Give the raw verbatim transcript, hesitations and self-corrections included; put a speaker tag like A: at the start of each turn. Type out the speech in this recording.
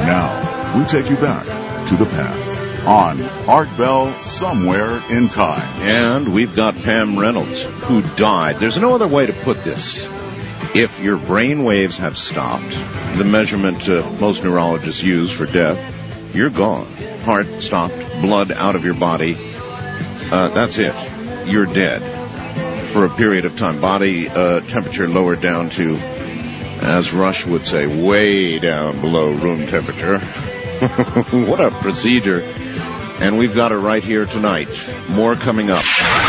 A: Now, we take you back to the past on Art Bell Somewhere in Time.
B: And we've got Pam Reynolds, who died. There's no other way to put this. If your brain waves have stopped, the measurement uh, most neurologists use for death, you're gone. Heart stopped, blood out of your body. Uh, that's it. You're dead for a period of time. Body uh, temperature lowered down to, as Rush would say, way down below room temperature. What a procedure. And we've got it right here tonight. More coming up.